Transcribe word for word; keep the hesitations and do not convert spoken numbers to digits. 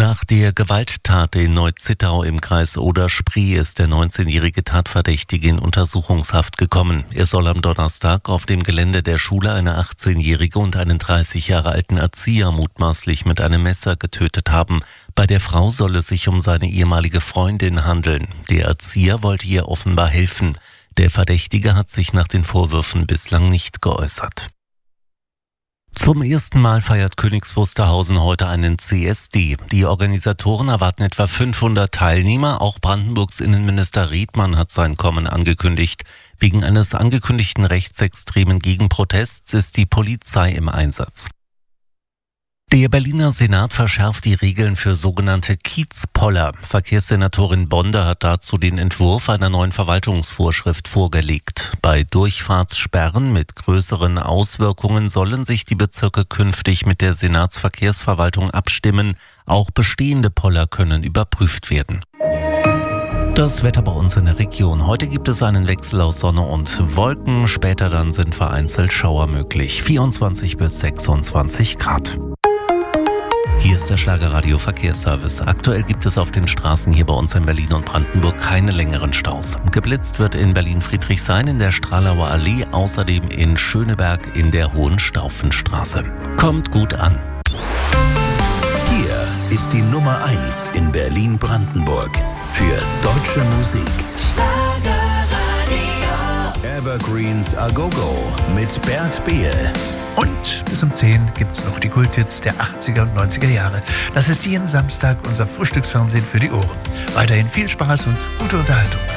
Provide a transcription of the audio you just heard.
Nach der Gewalttat in Neu-Zittau im Kreis Oder-Spree ist der neunzehnjährige Tatverdächtige in Untersuchungshaft gekommen. Er soll am Donnerstag auf dem Gelände der Schule eine achtzehnjährige und einen dreißig Jahre alten Erzieher mutmaßlich mit einem Messer getötet haben. Bei der Frau soll es sich um seine ehemalige Freundin handeln. Der Erzieher wollte ihr offenbar helfen. Der Verdächtige hat sich nach den Vorwürfen bislang nicht geäußert. Zum ersten Mal feiert Königs Wusterhausen heute einen C S D. Die Organisatoren erwarten etwa fünfhundert Teilnehmer. Auch Brandenburgs Innenminister Riedmann hat sein Kommen angekündigt. Wegen eines angekündigten rechtsextremen Gegenprotests ist die Polizei im Einsatz. Der Berliner Senat verschärft die Regeln für sogenannte Kiezpoller. Verkehrssenatorin Bonde hat dazu den Entwurf einer neuen Verwaltungsvorschrift vorgelegt. Bei Durchfahrtssperren mit größeren Auswirkungen sollen sich die Bezirke künftig mit der Senatsverkehrsverwaltung abstimmen. Auch bestehende Poller können überprüft werden. Das Wetter bei uns in der Region. Heute gibt es einen Wechsel aus Sonne und Wolken. Später dann sind vereinzelt Schauer möglich. vierundzwanzig bis sechsundzwanzig Grad. Hier ist der Schlagerradio Verkehrsservice. Aktuell gibt es auf den Straßen hier bei uns in Berlin und Brandenburg keine längeren Staus. Geblitzt wird in Berlin-Friedrichshain in der Stralauer Allee, außerdem in Schöneberg in der Hohenstaufenstraße. Kommt gut an. Hier ist die Nummer eins in Berlin-Brandenburg für deutsche Musik. Schlagerradio. Evergreens A Go Go mit Bert Behl. Und bis um zehn gibt's noch die Kulthits der achtziger und neunziger Jahre. Das ist jeden Samstag unser Frühstücksfernsehen für die Ohren. Weiterhin viel Spaß und gute Unterhaltung.